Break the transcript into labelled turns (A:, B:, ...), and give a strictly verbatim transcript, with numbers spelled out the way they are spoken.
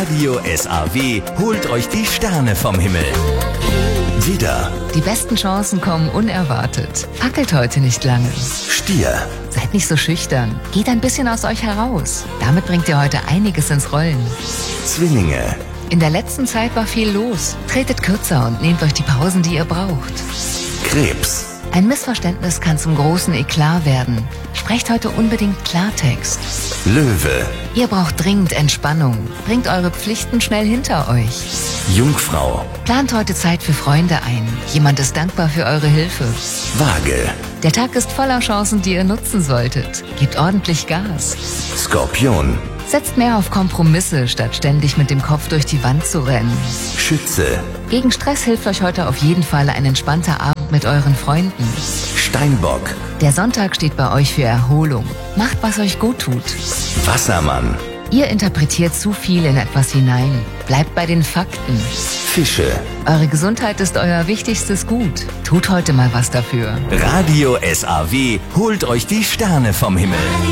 A: Radio S A W holt euch die Sterne vom Himmel. Widder,
B: Die besten Chancen kommen unerwartet. Fackelt heute nicht lange.
A: Stier,
B: Seid nicht so schüchtern. Geht ein bisschen aus euch heraus. Damit bringt ihr heute einiges ins Rollen.
A: Zwillinge,
B: In der letzten Zeit war viel los. Tretet kürzer und nehmt euch die Pausen, die ihr braucht.
A: Krebs,
B: Ein Missverständnis kann zum großen Eklat werden. Sprecht heute unbedingt Klartext.
A: Löwe,
B: Ihr braucht dringend Entspannung. Bringt eure Pflichten schnell hinter euch.
A: Jungfrau,
B: Plant heute Zeit für Freunde ein. Jemand ist dankbar für eure Hilfe.
A: Waage,
B: Der Tag ist voller Chancen, die ihr nutzen solltet. Gebt ordentlich Gas.
A: Skorpion,
B: Setzt mehr auf Kompromisse, statt ständig mit dem Kopf durch die Wand zu rennen.
A: Schütze,
B: Gegen Stress hilft euch heute auf jeden Fall ein entspannter Abend mit euren Freunden.
A: Steinbock,
B: Der Sonntag steht bei euch für Erholung. Macht, was euch gut tut.
A: Wassermann,
B: Ihr interpretiert zu viel in etwas hinein. Bleibt bei den Fakten.
A: Fische.
B: Eure Gesundheit ist euer wichtigstes Gut. Tut heute mal was dafür.
A: Radio S A W holt euch die Sterne vom Himmel.